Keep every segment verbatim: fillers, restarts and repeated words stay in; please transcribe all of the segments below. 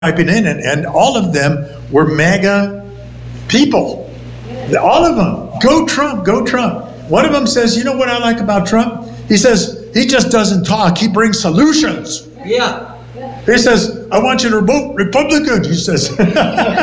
typing in, and, and all of them were MAGA people. All of them. Go Trump, go Trump. One of them says, you know what I like about Trump? He says, he just doesn't talk. He brings solutions. Yeah. He says, I want you to vote Republican, he says. and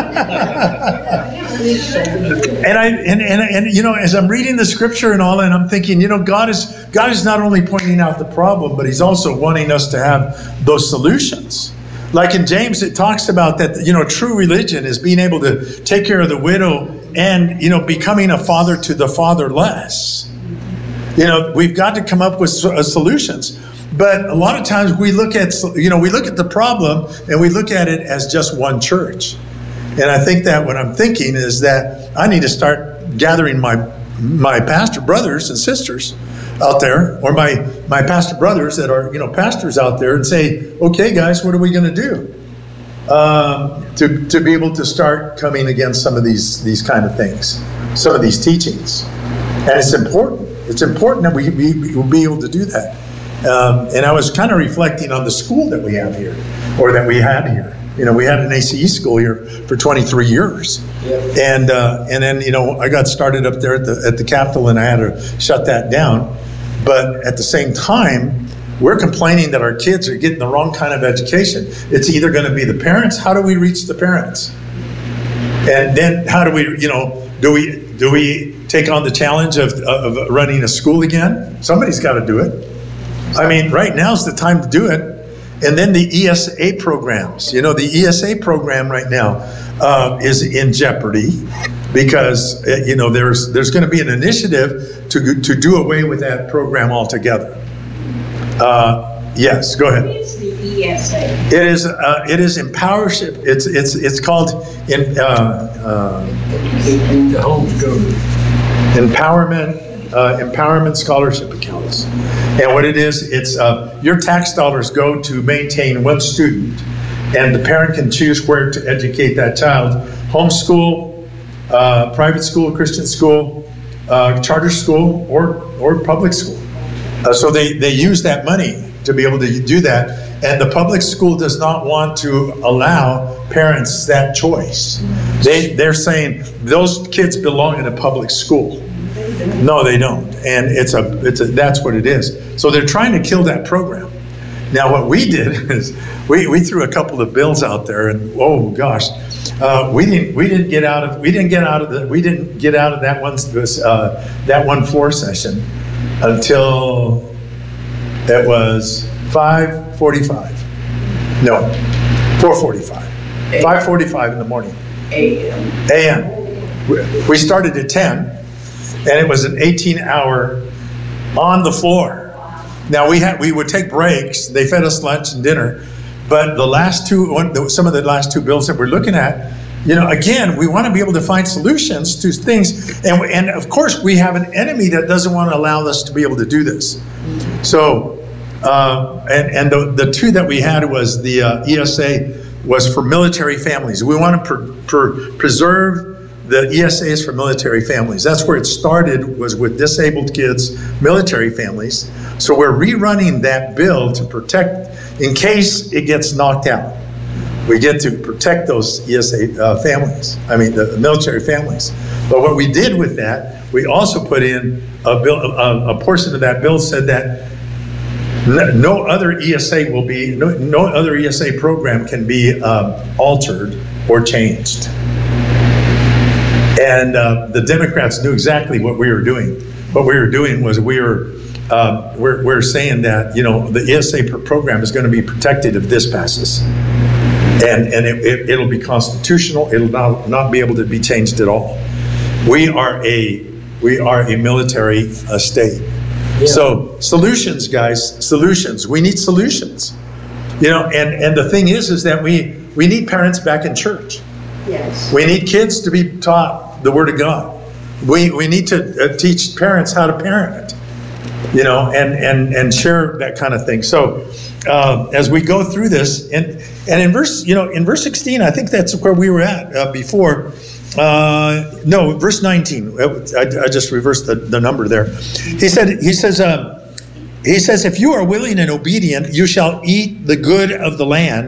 I and, and and you know, as I'm reading the scripture and all, and I'm thinking, you know, God is God is not only pointing out the problem, but he's also wanting us to have those solutions. Like in James, it talks about that, you know, true religion is being able to take care of the widow and, you know, becoming a father to the fatherless. You know, we've got to come up with solutions. But a lot of times we look at, you know, we look at the problem and we look at it as just one church. And I think that what I'm thinking is that I need to start gathering my my pastor brothers and sisters out there, or my, my pastor brothers that are, you know, pastors out there, and say, okay, guys, what are we going to do um, to to be able to start coming against some of these these kind of things, some of these teachings? And it's important. It's important that we we will be able to do that. Um, and I was kind of reflecting on the school that we have here, or that we had here. You know, we had an A C E school here for twenty-three years, yeah. and uh, and then you know I got started up there at the at the Capitol, and I had to shut that down. But at the same time, we're complaining that our kids are getting the wrong kind of education. It's either going to be the parents. How do we reach the parents? And then how do we, you know, do we do we take on the challenge of of running a school again? Somebody's got to do it. I mean, right now's the time to do it. And then the E S A programs. You know, the E S A program right now uh, is in jeopardy because, uh, you know, there's there's going to be an initiative to to do away with that program altogether. Uh, yes, go ahead. What is the E S A? It is uh, it is empowership. It's it's it's called in, uh, uh, The homes go. empowerment. Uh, empowerment scholarship accounts. And what it is, it's uh, your tax dollars go to maintain one student, and the parent can choose where to educate that child. Homeschool, uh, private school, Christian school, uh, charter school, or or public school. Uh, so they, they use that money to be able to do that. And the public school does not want to allow parents that choice. They, they're saying those kids belong in a public school. No, they don't, and it's a, it's a, that's what it is. So they're trying to kill that program. Now, what we did is we, we threw a couple of bills out there, and oh gosh, uh, we didn't we didn't get out of we didn't get out of the we didn't get out of that one uh, that one floor session until it was five forty-five. No, four forty-five. five forty-five in the morning. A M. A M. We started at ten. And it was an eighteen hour on the floor. Now we had we would take breaks. They fed us lunch and dinner, but the last two, one, some of the last two bills that we're looking at, you know, again, we want to be able to find solutions to things, and and of course we have an enemy that doesn't want to allow us to be able to do this. So, uh, and and the the two that we had was the uh, E S A was for military families. We want to per, per, preserve. The E S A is for military families. That's where it started, was with disabled kids, military families. So we're rerunning that bill to protect, in case it gets knocked out. We get to protect those E S A uh, families, I mean the military families. But what we did with that, we also put in a bill, a, a portion of that bill said that no other E S A will be, no, no other E S A program can be um, altered or changed. And uh, the Democrats knew exactly what we were doing. What we were doing was we were um, we're, we're saying that, you know, the E S A program is going to be protected if this passes, and and it, it, it'll be constitutional. It'll not not be able to be changed at all. We are a we are a military uh, state. Yeah. So solutions, guys, solutions. We need solutions. You know, and and the thing is, is that we we need parents back in church. Yes. We need kids to be taught the Word of God. We we need to uh, teach parents how to parent, you know, and and and share that kind of thing. So uh, as we go through this, and and in verse, you know, in verse sixteen, I think that's where we were at uh, before. Uh, no, verse nineteen. I, I just reversed the, the number there. He said. He says. Uh, he says, if you are willing and obedient, you shall eat the good of the land.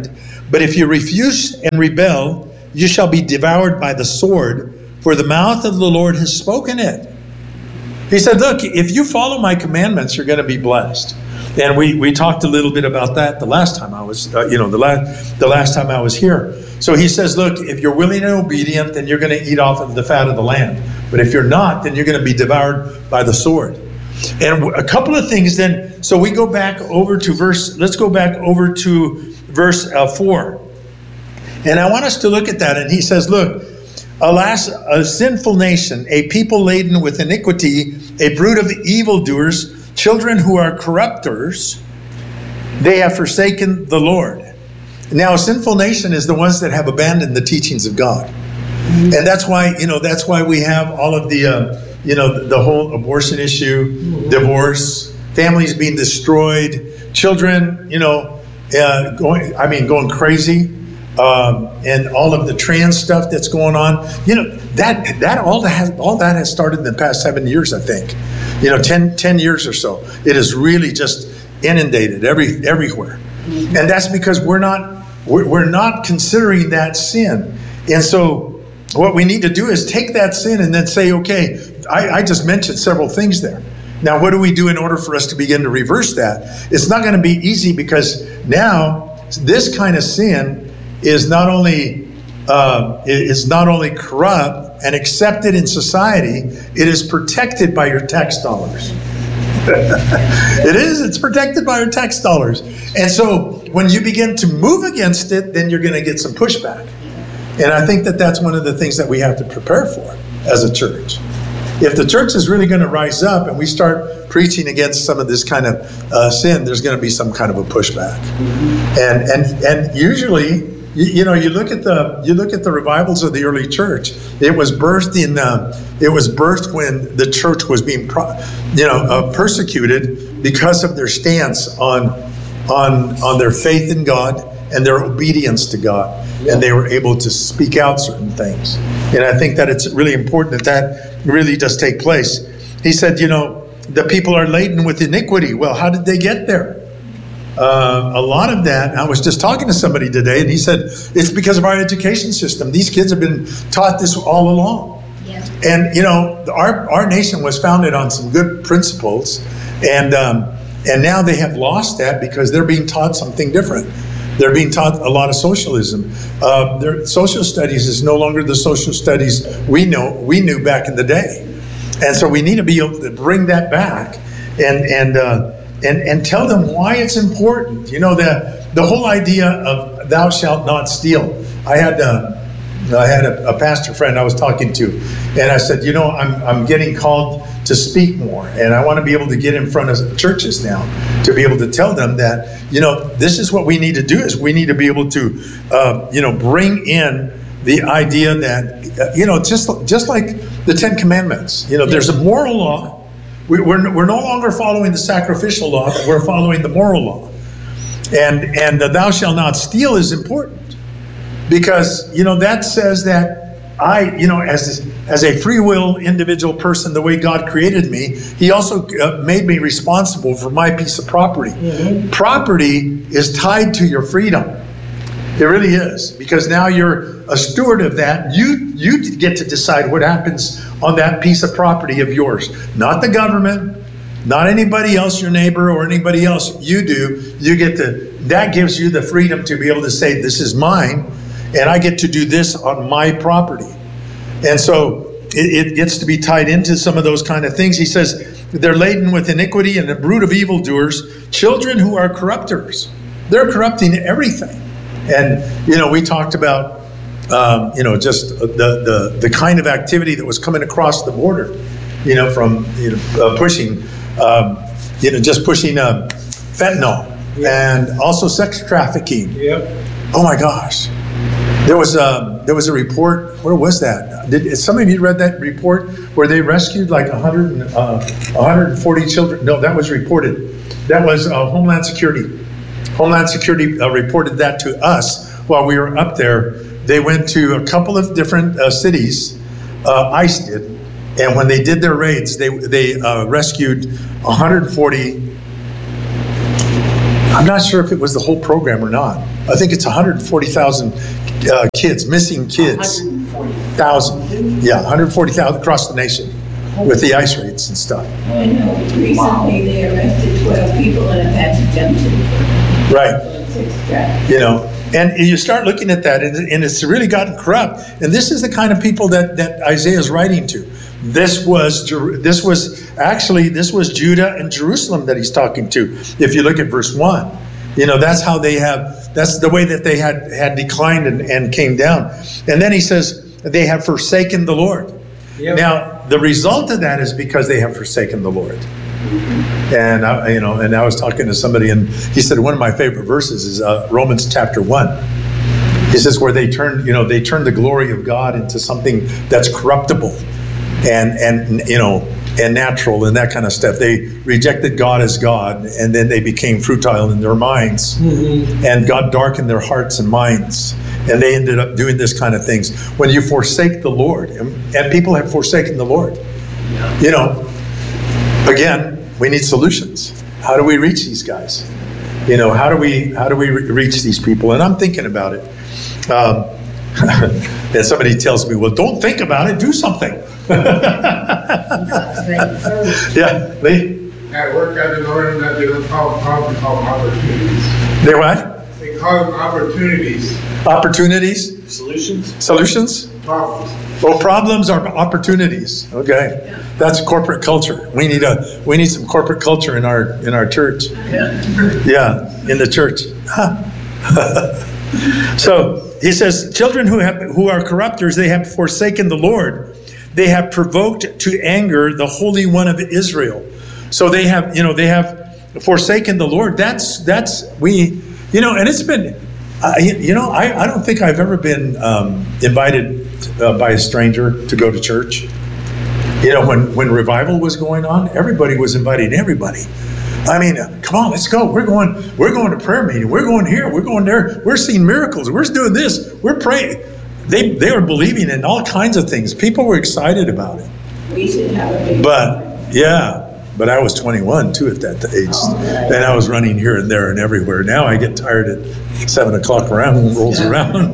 But if you refuse and rebel, you shall be devoured by the sword, for the mouth of the Lord has spoken it. He said, look, if you follow my commandments, you're going to be blessed. And we, we talked a little bit about that the last time I was, uh, you know, the last, the last time I was here. So he says, look, if you're willing and obedient, then you're going to eat off of the fat of the land. But if you're not, then you're going to be devoured by the sword. And a couple of things then, so we go back over to verse, let's go back over to verse uh, four. And I want us to look at that. And he says, look, alas, a sinful nation, a people laden with iniquity, a brood of evildoers, children who are corrupters, they have forsaken the Lord. Now, a sinful nation is the ones that have abandoned the teachings of God. And that's why, you know, that's why we have all of the, uh, you know, the, the whole abortion issue, divorce, families being destroyed, children, you know, uh, going, I mean, going crazy. Um, and all of the trans stuff that's going on, you know, that that all that has, all that has started in the past seven years, I think. You know, ten, ten years or so. It is really just inundated every everywhere, mm-hmm. And that's because we're not we're, we're not considering that sin. And so, what we need to do is take that sin and then say, okay, I, I just mentioned several things there. Now, what do we do in order for us to begin to reverse that? It's not going to be easy because now this kind of sin is not only uh, is not only corrupt and accepted in society, it is protected by your tax dollars. It is, it's protected by your tax dollars. And so when you begin to move against it, then you're going to get some pushback. And I think that that's one of the things that we have to prepare for as a church. If the church is really going to rise up and we start preaching against some of this kind of uh, sin, there's going to be some kind of a pushback. And and and usually, You, you know, you look at the you look at the revivals of the early church. It was birthed in uh, it was birthed when the church was being, pro, you know, uh, persecuted because of their stance on on on their faith in God and their obedience to God, yeah. And they were able to speak out certain things. And I think that it's really important that that really does take place. He said, you know, the people are laden with iniquity. Well, how did they get there? Uh, a lot of that, I was just talking to somebody today, and he said, it's because of our education system. These kids have been taught this all along. Yeah. And, you know, our our nation was founded on some good principles, and um, and now they have lost that because they're being taught something different. They're being taught a lot of socialism. Uh, their social studies is no longer the social studies we know we knew back in the day. And so we need to be able to bring that back and, and, uh, And, and tell them why it's important. You know, the the whole idea of thou shalt not steal. I had uh, I had a, a pastor friend I was talking to, and I said, you know, I'm I'm getting called to speak more, and I want to be able to get in front of churches now to be able to tell them that, you know, this is what we need to do. Is we need to be able to, uh, you know, bring in the idea that, uh, you know, just just like the Ten Commandments. You know, there's a moral law. We're, we're no longer following the sacrificial law, but we're following the moral law. And and the thou shalt not steal is important because, you know, that says that I, you know, as as a free will individual person, the way God created me, he also uh, made me responsible for my piece of property. Mm-hmm. Property is tied to your freedom. It really is, because now you're a steward of that. You you get to decide what happens on that piece of property of yours. Not the government, not anybody else, your neighbor or anybody else. You do. You get to, that gives you the freedom to be able to say, this is mine, and I get to do this on my property. And so it, it gets to be tied into some of those kind of things. He says, they're laden with iniquity and a brood of evildoers, children who are corrupters. They're corrupting everything. And, you know, we talked about, um, you know, just the, the, the kind of activity that was coming across the border, you know, from, you know, uh, pushing, um, you know, just pushing uh, fentanyl, yeah. And also sex trafficking. Yep. Oh, my gosh. There was a, there was a report, where was that? Did some of you read that report where they rescued like one hundred, uh, one hundred forty children? No, that was reported. That was uh, Homeland Security. Homeland Security uh, reported that to us while we were up there. They went to a couple of different uh, cities, uh, ICE did, and when they did their raids, they they uh, rescued one hundred forty. I'm not sure if it was the whole program or not. I think it's one hundred forty thousand uh, kids, missing kids. one hundred forty. Thousand, yeah, one hundred forty thousand across the nation with the ice rates and stuff. And recently they arrested twelve people in Apache Junction. Right. Six tracks. You know, and you start looking at that, and, and it's really gotten corrupt. And this is the kind of people that, that Isaiah is writing to. This was Jer- this was actually this was Judah and Jerusalem that he's talking to. If you look at verse one, you know, that's how they have. That's the way that they had had declined and, and came down. And then he says they have forsaken the Lord. Yep. Now the result of that is because they have forsaken the Lord. And I, you know, and I was talking to somebody, and he said one of my favorite verses is uh, Romans chapter one. He says where they turned, you know, they turned the glory of God into something that's corruptible, and and you know, and natural and that kind of stuff. They rejected God as God, and then they became futile in their minds, mm-hmm. and God darkened their hearts and minds, and they ended up doing this kind of things. When you forsake the Lord, and, and people have forsaken the Lord, you know. Again, we need solutions. How do we reach these guys? You know, how do we how do we re- reach these people? And I'm thinking about it. Um, and somebody tells me, "Well, don't think about it. Do something." Yeah, Lee. At work, I did learn that they don't call problems called opportunities. They what? They call them opportunities. Opportunities. Solutions? Solutions. Problems. Well, problems are opportunities. Okay, that's corporate culture. We need a we need some corporate culture in our in our church. Yeah, in the church. So he says, children who have who are corrupters, they have forsaken the Lord. They have provoked to anger the Holy One of Israel. So they have, you know, they have forsaken the Lord. That's that's we, you know, and it's been, uh, you know, I, I don't think I've ever been um, invited uh, by a stranger to go to church. You know, when when revival was going on, everybody was inviting everybody. I mean, come on, let's go. We're going. We're going to prayer meeting. We're going here. We're going there. We're seeing miracles. We're doing this. We're praying. They they were believing in all kinds of things. People were excited about it. We should have a big. But yeah, but I was twenty-one too at that age, and I was running here and there and everywhere. Now I get tired at seven o'clock around rolls around,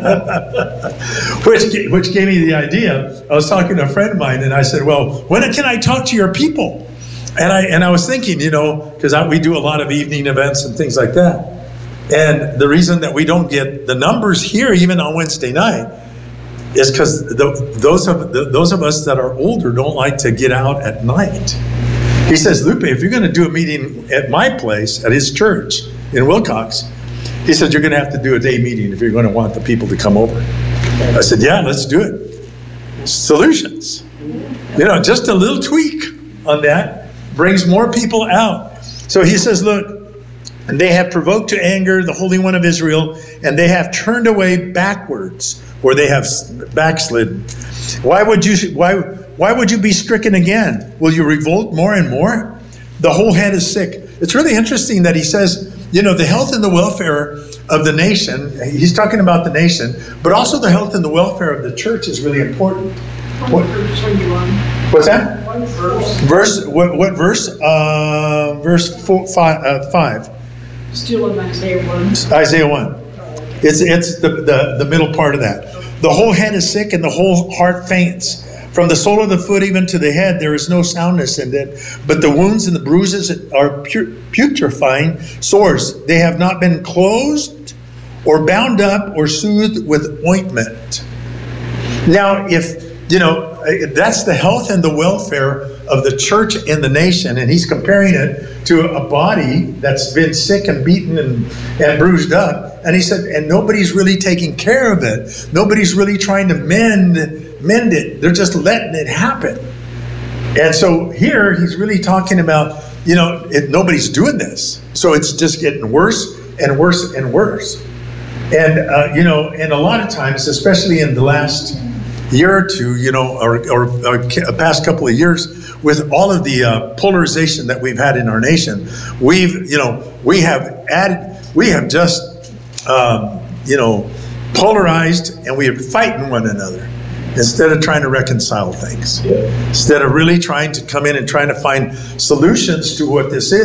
which which gave me the idea. I was talking to a friend of mine, and I said, "Well, when can I talk to your people?" And I and I was thinking, you know, because we do a lot of evening events and things like that. And the reason that we don't get the numbers here, even on Wednesday night, is because those of the, those of us that are older don't like to get out at night. He says, Lupe, if you're going to do a meeting at my place, at his church in Wilcox, he said, you're going to have to do a day meeting if you're going to want the people to come over. I said, yeah, let's do it. Solutions. You know, just a little tweak on that brings more people out. So he says, look, and they have provoked to anger the Holy One of Israel, and they have turned away backwards, or they have backslidden. Why would you why why would you be stricken again? Will you revolt more and more? The whole head is sick. It's really interesting that he says, you know, the health and the welfare of the nation, he's talking about the nation, but also the health and the welfare of the church is really important. What, what's that? Verse, what, what verse? Uh, verse four, five, uh, five. Still in Isaiah one. Isaiah one. It's it's the, the, the middle part of that. The whole head is sick and the whole heart faints. From the sole of the foot even to the head, there is no soundness in it. But the wounds and the bruises are putrefying sores. They have not been closed or bound up or soothed with ointment. Now, if, you know, that's the health and the welfare of the church and the nation, and he's comparing it to a body that's been sick and beaten and, and bruised up. And he said, and nobody's really taking care of it. Nobody's really trying to mend mend it. They're just letting it happen. And so here he's really talking about, you know, it, nobody's doing this. So it's just getting worse and worse and worse. And, uh, you know, and a lot of times, especially in the last year or two, you know, or, or, or past couple of years, with all of the uh, polarization that we've had in our nation, we've, you know, we have added, we have just, um, you know, polarized, and we are fighting one another instead of trying to reconcile things. Yeah. Instead of really trying to come in and trying to find solutions to what this is.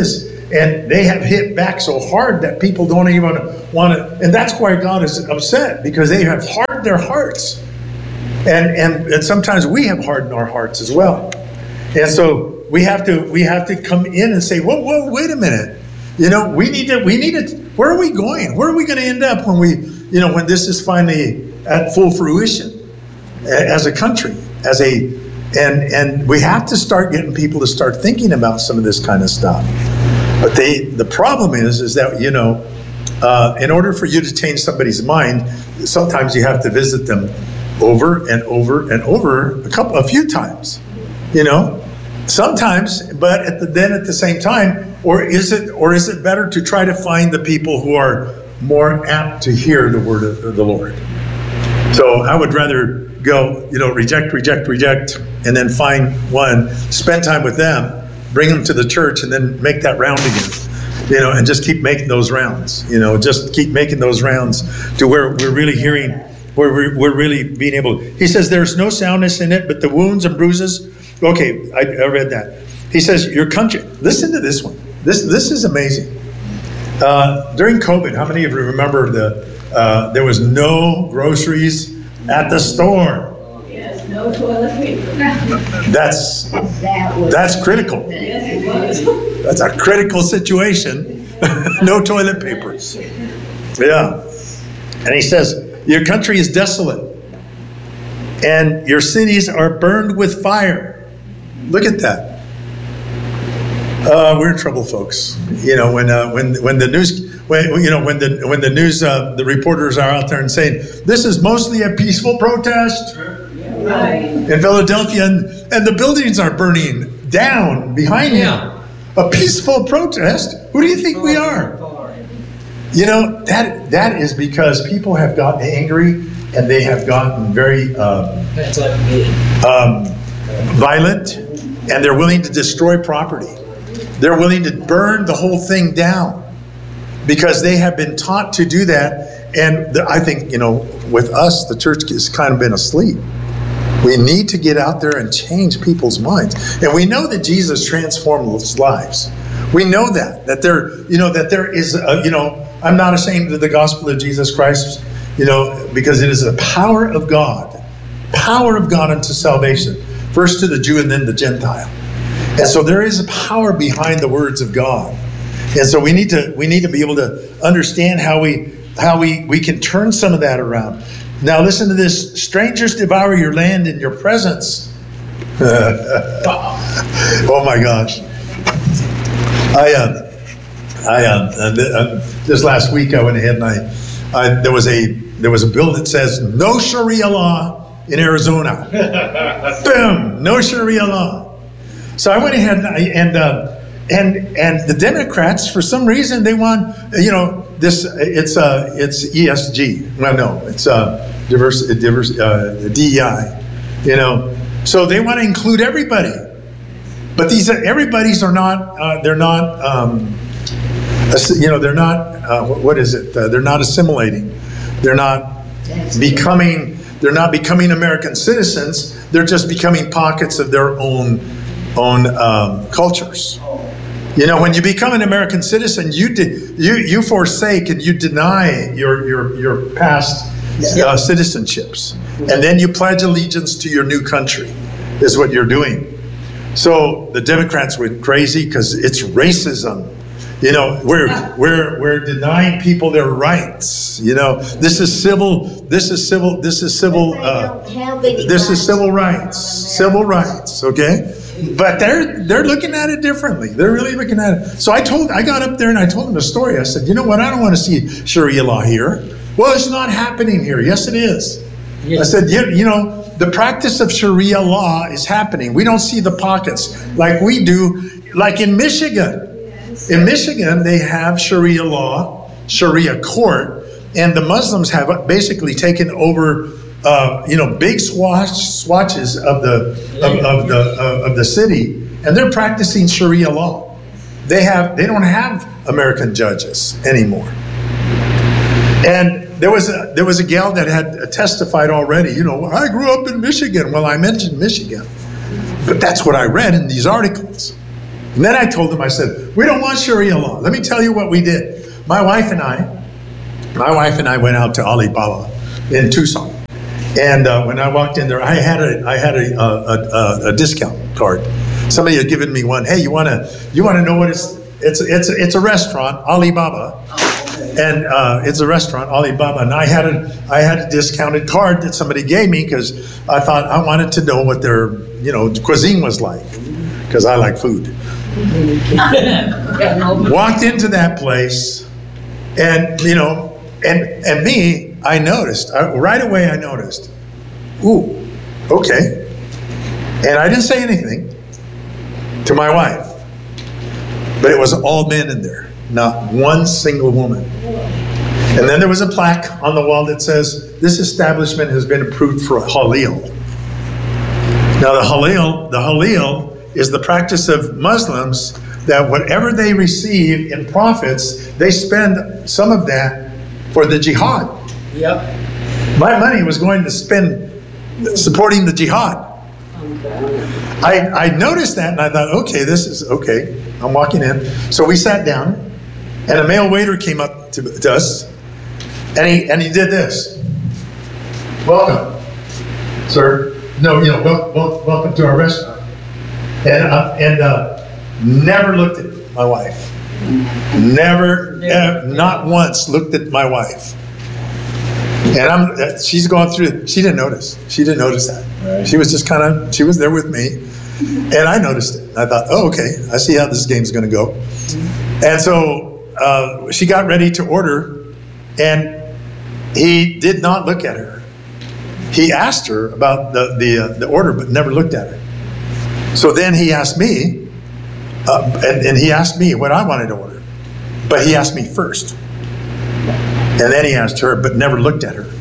and they have hit back so hard that people don't even want to, and that's why God is upset, because they have hardened their hearts. And, and, and sometimes we have hardened our hearts as well. And so we have to, we have to come in and say, whoa, whoa, wait a minute. You know, we need to, we need to, where are we going? Where are we going to end up when we, you know, when this is finally at full fruition as a country, as a, and, and we have to start getting people to start thinking about some of this kind of stuff. But they, the problem is, is that, you know, uh, in order for you to change somebody's mind, sometimes you have to visit them over and over and over a couple, a few times, you know, sometimes, but at the, then at the same time, or is it, or is it better to try to find the people who are more apt to hear the word of the Lord? So I would rather go, you know, reject, reject, reject, and then find one, spend time with them, bring them to the church, and then make that round again, you know, and just keep making those rounds, you know, just keep making those rounds to where we're really hearing, where we're, we're really being able. He says there's no soundness in it, but the wounds and bruises. Okay, I, I read that. He says your country. Listen to this one. This this is amazing. Uh, during COVID, how many of you remember the uh, there was no groceries at the store? Yes, no toilet paper. That's That was. that's critical. Yes, it was. That's a critical situation. No toilet paper. Yeah. And he says, your country is desolate, and your cities are burned with fire. Look at that. Uh, we're in trouble, folks. You know, when uh, when when the news, when you know, when the when the news, uh, the reporters are out there and saying this is mostly a peaceful protest Right. in Philadelphia, and, and the buildings are burning down behind him. A peaceful protest? Who do you think we are? You know, that that is because people have gotten angry, and they have gotten very um, That's like me. um, violent, and they're willing to destroy property. They're willing to burn the whole thing down because they have been taught to do that. And the, I think, you know, with us, the church has kind of been asleep. We need to get out there and change people's minds. And we know that Jesus transformed lives. We know that, that there, you know, that there is, a, you know, I'm not ashamed of the gospel of Jesus Christ, you know, because it is the power of God, power of God unto salvation, first to the Jew and then the Gentile. And so there is a power behind the words of God. And so we need to, we need to be able to understand how we, how we, we can turn some of that around. Now listen to this. Strangers devour your land in your presence. Oh my gosh. I, uh, I, uh, uh, this last week I went ahead and I, I, there was a, there was a bill that says no Sharia law in Arizona. Boom, no Sharia law. So I went ahead and, I, and, uh, and, and the Democrats, for some reason, they want, you know, this, it's, uh, it's E S G. Well, no, it's, uh, diverse, diverse, uh, D E I, you know. So they want to include everybody. But these, everybody's are not, uh, they're not, um, you know, they're not, uh, what is it? Uh, they're not assimilating. They're not becoming, they're not becoming American citizens. They're just becoming pockets of their own, own um, cultures. You know, when you become an American citizen, you de- you you forsake and you deny your your your past uh, citizenships, and then you pledge allegiance to your new country. Is what you're doing. So the Democrats went crazy because it's racism. You know, we're we're we're denying people their rights. You know, this is civil. This is civil. This is civil. Uh, this is civil rights. Civil rights. Okay, but they're they're looking at it differently. They're really looking at it. So I told I got up there and I told them the story. I said, you know what? I don't want to see Sharia law here. Well, it's not happening here. Yes, it is. Yes. I said, you, you know, the practice of Sharia law is happening. We don't see the pockets like we do, like in Michigan. In Michigan, they have Sharia law, Sharia court, and the Muslims have basically taken over, uh, you know, big swatch, swatches of the of, of the uh, of the city, and they're practicing Sharia law. They have they don't have American judges anymore. And there was a there was a gal that had testified already. You know, I grew up in Michigan. Well, I mentioned Michigan, but that's what I read in these articles. And then I told them, I said, we don't want Sharia law. Let me tell you what we did. My wife and I, my wife and I went out to Alibaba in Tucson. And uh, when I walked in there, I had a, I had a, a, a, a discount card. Somebody had given me one. Hey, you wanna, you wanna know what it's, it's, it's, it's a restaurant, Alibaba. And uh, it's a restaurant, Alibaba, and I had a I had a discounted card that somebody gave me because I thought I wanted to know what their you know cuisine was like because I like food. Walked into that place, and you know, and and me, I noticed I, right away. I noticed, ooh, okay, and I didn't say anything to my wife, but it was all men in there. Not one single woman. And then there was a plaque on the wall that says, this establishment has been approved for Halal. Now the Halal, the Halal is the practice of Muslims that whatever they receive in profits, they spend some of that for the jihad. Yep. My money was going to spend supporting the jihad. I, I noticed that and I thought, okay, this is okay. I'm walking in. So we sat down. And a male waiter came up to, to us, and he and he did this. Welcome, sir. No, you know, wel- wel- welcome to our restaurant. And uh, and uh, never looked at my wife. Never, uh, not once looked at my wife. And I'm, uh, she's going through. She didn't notice. She didn't notice that. Right. She was just kind of. She was there with me, and I noticed it. I thought, oh, okay. I see how this game's going to go. And so. Uh, she got ready to order, and he did not look at her. He asked her about the the, uh, the order, but never looked at her. So then he asked me, uh, and, and he asked me what I wanted to order, but he asked me first, and then he asked her, but never looked at her.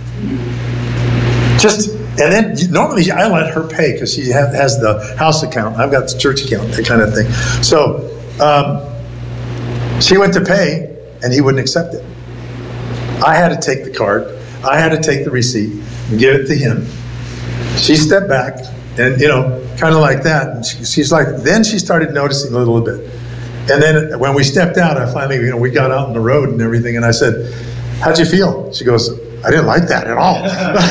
Just and then normally I let her pay because she ha- has the house account. I've got the church account, that kind of thing. So. Um, She went to pay, and he wouldn't accept it. I had to take the card. I had to take the receipt and give it to him. She stepped back, and, you know, kind of like that. And she, she's like, then she started noticing a little bit. And then when we stepped out, I finally, you know, we got out on the road and everything, and I said, how'd you feel? She goes, I didn't like that at all.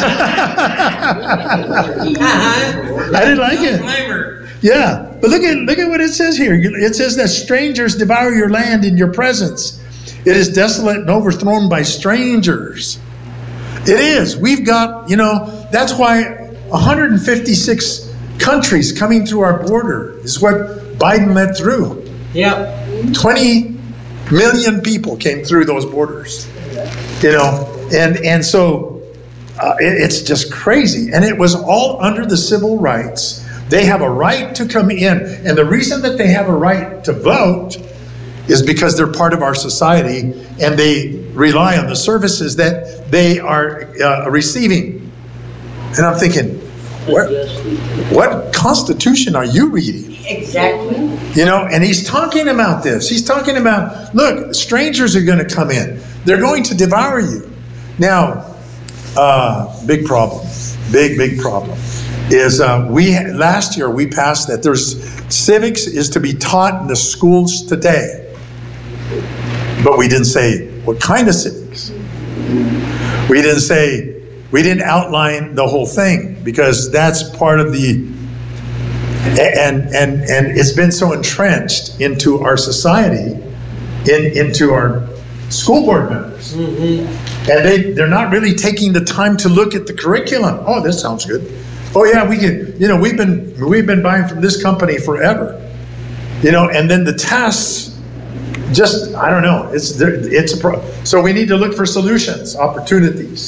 I didn't like it. Yeah, but look at look at what it says here. It says that strangers devour your land in your presence. It is desolate and overthrown by strangers. It is. We've got, you know, that's why one hundred fifty-six countries coming through our border is what Biden let through. Yep. twenty million people came through those borders. You know, and and so uh, it, it's just crazy. And it was all under the civil rights. They have a right to come in. And the reason that they have a right to vote is because they're part of our society and they rely on the services that they are uh, receiving. And I'm thinking, what, what Constitution are you reading? Exactly. You know, and he's talking about this. He's talking about, look, strangers are going to come in. They're going to devour you. Now, uh, big problem, big, big problem. Is uh, we last year we passed that there's civics is to be taught in the schools today, but we didn't say what kind of civics. We didn't say we didn't outline the whole thing because that's part of the and and and it's been so entrenched into our society, in into our school board members, mm-hmm. and they they're not really taking the time to look at the curriculum. Oh, this sounds good. Oh yeah, we can. You know, we've been we've been buying from this company forever. You know, and then the tests, just I don't know. It's it's a pro. So we need to look for solutions, opportunities.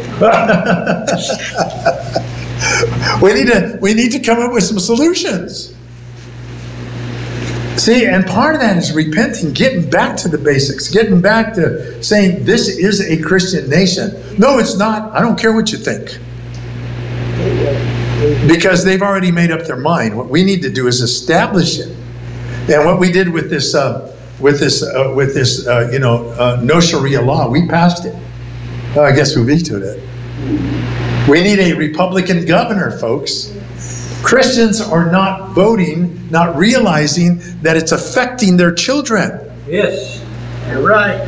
we need to we need to come up with some solutions. See, and part of that is repenting, getting back to the basics, getting back to saying this is a Christian nation. No, it's not. I don't care what you think. Because they've already made up their mind. What we need to do is establish it. And what we did with this, uh, with this, uh, with this, uh, you know, uh, no Sharia law, we passed it. Well, I guess we vetoed it. We need a Republican governor, folks. Christians are not voting, not realizing that it's affecting their children. Yes, you're right.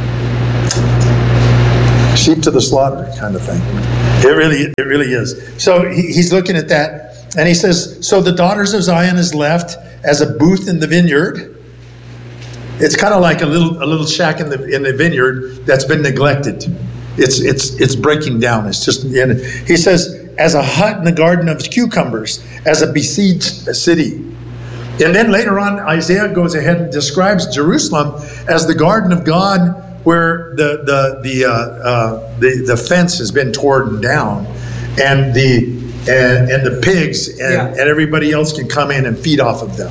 Sheep to the slaughter kind of thing. It really, it really is. So he, he's looking at that, and he says, so the daughters of Zion is left as a booth in the vineyard. It's kind of like a little a little shack in the in the vineyard that's been neglected. It's it's it's breaking down. It's just, and he says, as a hut in the garden of cucumbers, as a besieged city. And then later on, Isaiah goes ahead and describes Jerusalem as the garden of God, where the the the uh, uh, the, the fence has been torn down, and the and, and the pigs and, Yeah. and everybody else can come in and feed off of them.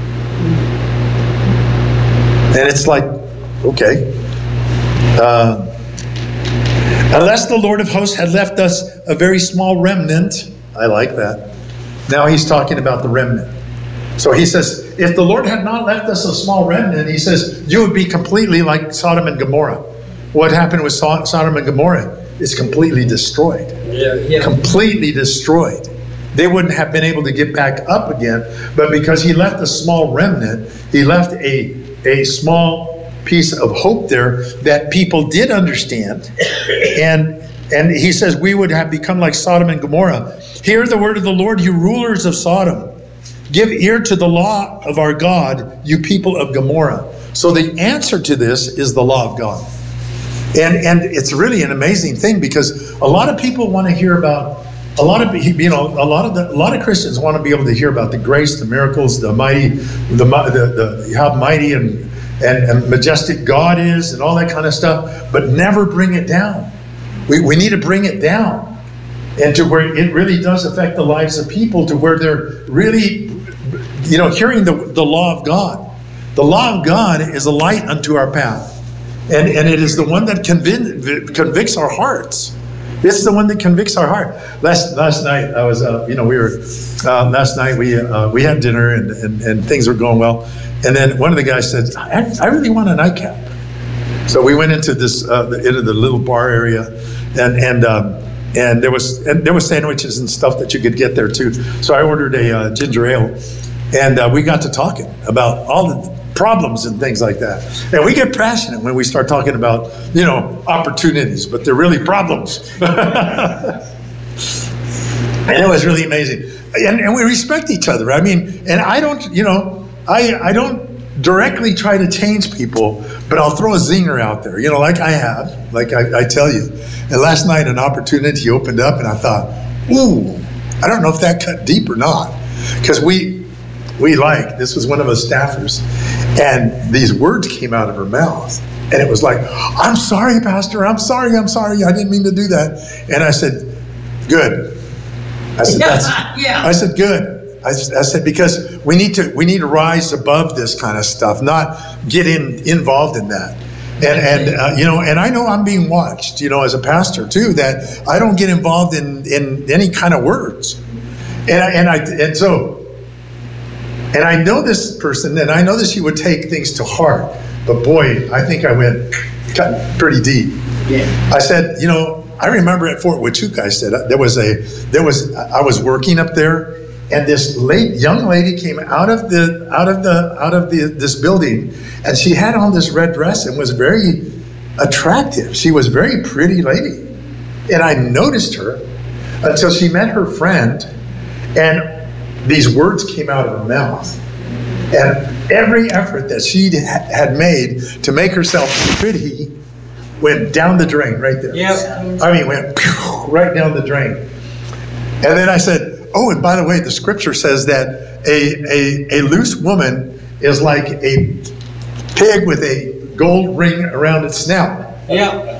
And it's like, okay. Uh, Unless the Lord of hosts had left us a very small remnant. I like that. Now he's talking about the remnant. So he says, if the Lord had not left us a small remnant, he says, you would be completely like Sodom and Gomorrah. What happened with So- Sodom and Gomorrah is completely destroyed. Yeah, yeah. Completely destroyed. They wouldn't have been able to get back up again. But because he left a small remnant, he left a, a small piece of hope there that people did understand. And and he says we would have become like Sodom and Gomorrah. Hear the word of the Lord, you rulers of Sodom. Give ear to the law of our God, you people of Gomorrah. So the answer to this is the law of God. And and it's really an amazing thing, because a lot of people want to hear about a lot of you know a lot of the a lot of Christians want to be able to hear about the grace, the miracles, the mighty, the the, the how mighty and And, and majestic God is, and all that kind of stuff, but never bring it down. We, we need to bring it down, and to where it really does affect the lives of people, to where they're really, you know, hearing the, the law of God. The law of God is a light unto our path, and, and it is the one that convic- convicts our hearts. It's the one that convicts our heart. Last last night, I was, uh, you know, we were, uh, last night we uh, we had dinner, and, and, and things were going well. And then one of the guys said, I, I really want a nightcap. So we went into this, uh, the, into the little bar area, and and um, and there was and there was sandwiches and stuff that you could get there too. So I ordered a uh, ginger ale, and uh, we got to talking about all the problems and things like that. And we get passionate when we start talking about, you know, opportunities, but they're really problems. And it was really amazing. And, and we respect each other. I mean, and I don't, you know, I, I don't directly try to change people, but I'll throw a zinger out there, you know, like I have, like I, I tell you. And last night an opportunity opened up, and I thought, ooh, I don't know if that cut deep or not. Because we, we like, this was one of us staffers, and these words came out of her mouth. And it was like, I'm sorry, Pastor, I'm sorry, I'm sorry, I didn't mean to do that. And I said, good. I said, that's, Yeah. I said, good. I, I said, because we need to we need to rise above this kind of stuff, not get in involved in that. And and uh, you know, and I know I'm being watched, you know, as a pastor too, that I don't get involved in, in any kind of words. And I, and I and so and I know this person, and I know that she would take things to heart. But boy, I think I went cut pretty deep. Yeah. I said, you know, I remember at Fort Huachuca, I said there was a there was I was working up there. And this late young lady came out of the out of the out of the this building, and she had on this red dress and was very attractive. She was a very pretty lady, and I noticed her until she met her friend, and these words came out of her mouth, and every effort that she had made to make herself pretty went down the drain right there. Yep. I mean, went right down the drain. And then I said, oh, and by the way, the scripture says that a, a, a loose woman is like a pig with a gold ring around its snout. Yeah.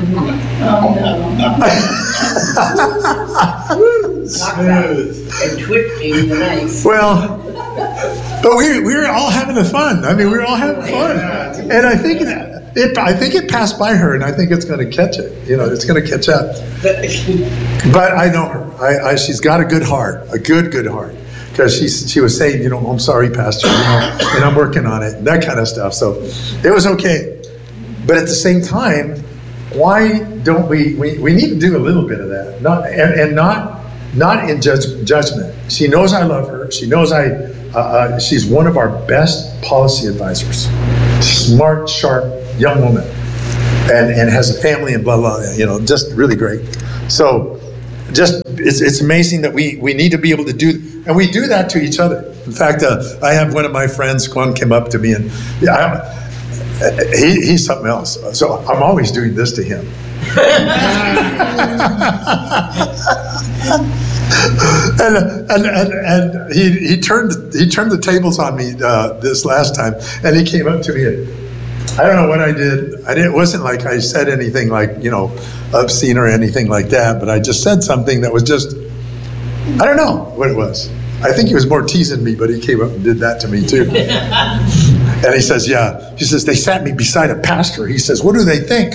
Smooth and twisting the knife. Well, but we we were all having the fun. I mean, we were all having fun, and I think that it. I think it passed by her, and I think it's going to catch it. You know, it's going to catch up. But I know her. I, I she's got a good heart, a good good heart, because she she was saying, you know, I'm sorry, Pastor, you know, and I'm working on it, that kind of stuff. So it was okay. But at the same time, why don't we, we, we need to do a little bit of that, not and, and not not in judge, judgment. She knows I love her. She knows I, uh, uh, she's one of our best policy advisors. Smart, sharp, young woman. And, and has a family and blah, blah, you know, just really great. So just, it's, it's amazing that we, we need to be able to do, and we do that to each other. In fact, uh, I have one of my friends, Quan, came up to me and yeah, I, he, he's something else. So I'm always doing this to him. and, and, and, and he, he turned he turned the tables on me uh, this last time, and he came up to me and I don't know what I did. I didn't, it wasn't like I said anything like, you know, obscene or anything like that, but I just said something that was just, I don't know what it was. I think he was more teasing me, but he came up and did that to me too. And he says, yeah, he says, they sat me beside a pastor. He says, what do they think?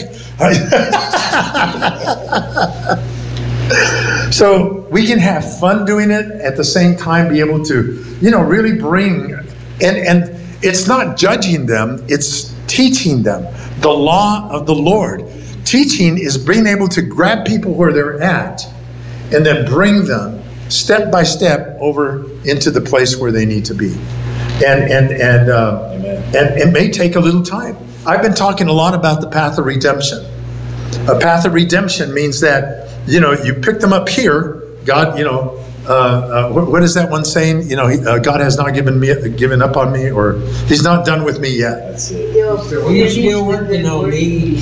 So we can have fun doing it, at the same time be able to, you know, really bring, and, and it's not judging them, it's teaching them the law of the Lord. Teaching is being able to grab people where they're at and then bring them step by step over into the place where they need to be. And and and uh, and it may take a little time. I've been talking a lot about the path of redemption. A path of redemption means that, you know, you pick them up here. God, you know, uh, uh, what, what is that one saying? You know, he, uh, God has not given me given up on me, or He's not done with me yet. You're still working on me.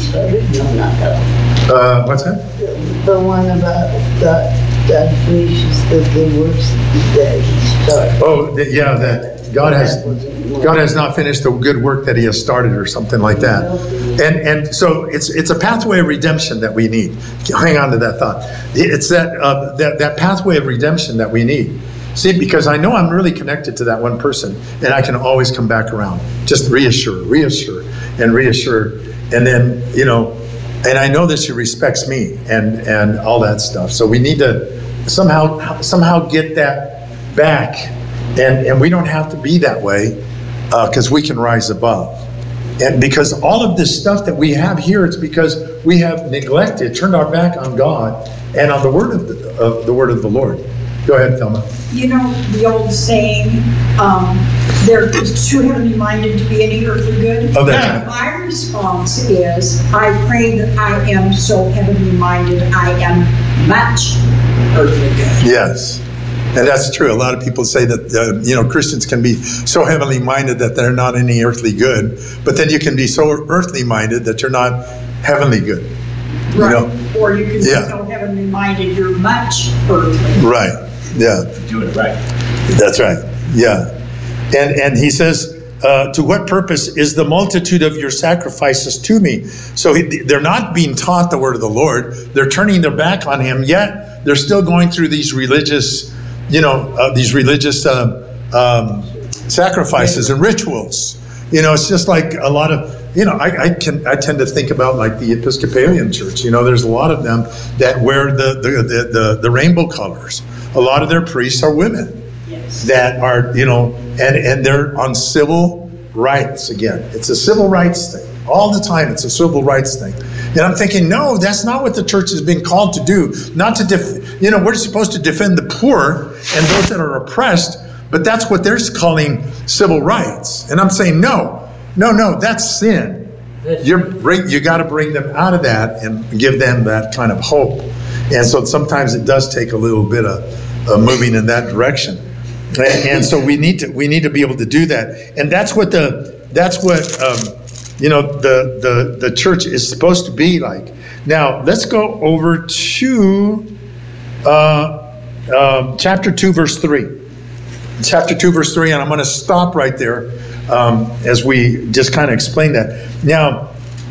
Uh, what's that? The one about God, God finishes the good works that He started. Oh, th- yeah, that God has God has not finished the good work that He has started, or something like that. And and so it's it's a pathway of redemption that we need. Hang on to that thought. It's that uh, that that pathway of redemption that we need. See, because I know I'm really connected to that one person, and I can always come back around. Just reassure, reassure, and reassure, and then, you know, and I know that she respects me and and all that stuff. So we need to somehow somehow get that back, and and we don't have to be that way, because uh, we can rise above. And because all of this stuff that we have here, it's because we have neglected, turned our back on God and on the word of the, of the word of the Lord. Go ahead, Thelma. You know, the old saying, um, they're too heavenly minded to be any earthly good. Oh, that's right. My response is, I pray that I am so heavenly minded, I am much earthly good. Yes. And that's true. A lot of people say that, uh, you know, Christians can be so heavenly minded that they're not any earthly good. But then you can be so earthly minded that you're not heavenly good. You Right. know? Or you can be Yeah. so heavenly minded, you're much earthly. Right. Yeah. Do it right. That's right. Yeah. And and he says, uh, to what purpose is the multitude of your sacrifices to me? So he, they're not being taught the word of the Lord. They're turning their back on him, yet they're still going through these religious, you know, uh, these religious uh, um, sacrifices and rituals. You know, it's just like a lot of, you know, I, I can I tend to think about like the Episcopalian Church. You know, there's a lot of them that wear the the the, the, the rainbow colors. A lot of their priests are women. Yes. That are, you know, and, and they're on civil rights again. It's a civil rights thing. All the time, it's a civil rights thing. And I'm thinking, no, that's not what the church has been called to do. Not to, def- you know, we're supposed to defend the poor and those that are oppressed, but that's what they're calling civil rights. And I'm saying, no, no, no, that's sin. You're bring, you got to bring them out of that and give them that kind of hope. And so sometimes it does take a little bit of uh, moving in that direction. And, and so we need to we need to be able to do that. And that's what the that's what um, you know the the the church is supposed to be like. Now let's go over to uh, um, chapter two, verse three. Chapter two, verse three, and I'm going to stop right there um, as we just kind of explain that. Now,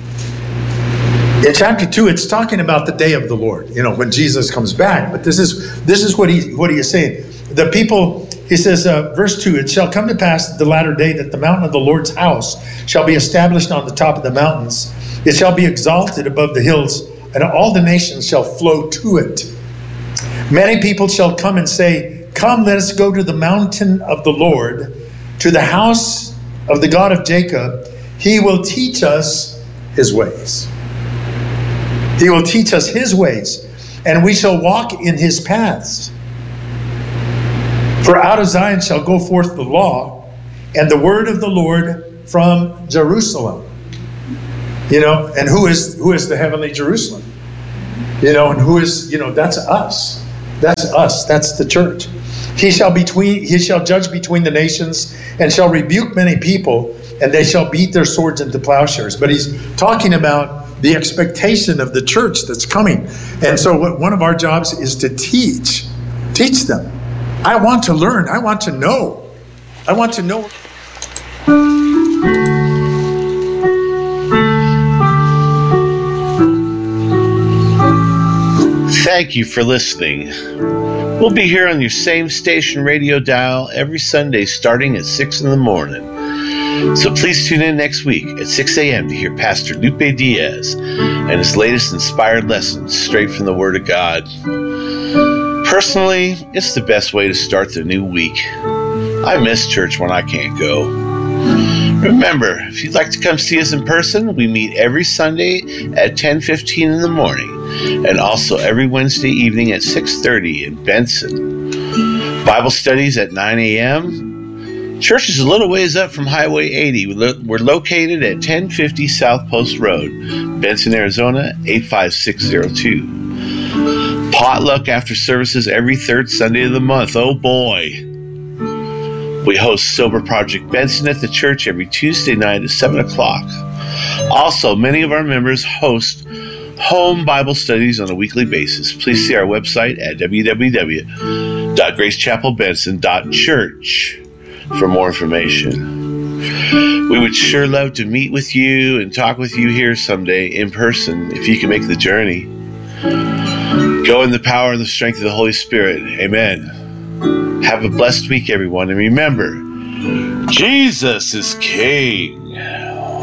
in chapter two, it's talking about the day of the Lord, you know, when Jesus comes back. But this is this is what he what he is saying. The people, he says, uh, verse two, it shall come to pass the latter day that the mountain of the Lord's house shall be established on the top of the mountains. It shall be exalted above the hills, and all the nations shall flow to it. Many people shall come and say, come, let us go to the mountain of the Lord, to the house of the God of Jacob. He will teach us his ways. He will teach us his ways, and we shall walk in his paths. For out of Zion shall go forth the law and the word of the Lord from Jerusalem. You know, and who is who is the heavenly Jerusalem? You know, and who is, you know, that's us. That's us. That's the church. He shall between he shall judge between the nations and shall rebuke many people, and they shall beat their swords into plowshares. But he's talking about the expectation of the church that's coming. And so what, one of our jobs is to teach. Teach them. I want to learn. I want to know. I want to know. Thank you for listening. We'll be here on your same station radio dial every Sunday starting at six in the morning. So please tune in next week at six a.m. to hear Pastor Lupe Diaz and his latest inspired lessons straight from the Word of God. Personally, it's the best way to start the new week. I miss church when I can't go. Remember, if you'd like to come see us in person, we meet every Sunday at ten fifteen in the morning and also every Wednesday evening at six thirty in Benson. Bible studies at nine a.m. Church is a little ways up from Highway eighty. We're located at ten fifty South Post Road, Benson, Arizona, eight five six zero two. Potluck after services every third Sunday of the month. Oh boy. We host Sober Project Benson at the church every Tuesday night at seven o'clock. Also, many of our members host home Bible studies on a weekly basis. Please see our website at w w w dot grace chapel benson dot church for more information. We would sure love to meet with you and talk with you here someday in person if you can make the journey. Go in the power and the strength of the Holy Spirit. Amen. Have a blessed week, everyone. And remember, Jesus is King.